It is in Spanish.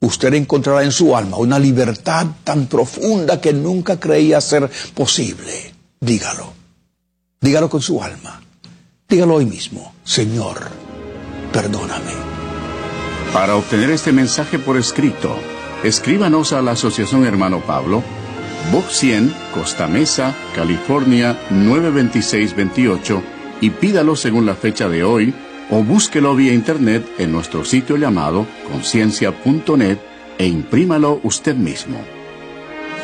usted encontrará en su alma una libertad tan profunda que nunca creía ser posible. Dígalo. Dígalo con su alma. Dígalo hoy mismo. Señor, perdóname. Para obtener este mensaje por escrito, escríbanos a la Asociación Hermano Pablo, Box 100, Costa Mesa, California 92628, y pídalo según la fecha de hoy, o búsquelo vía internet en nuestro sitio llamado conciencia.net e imprímalo usted mismo.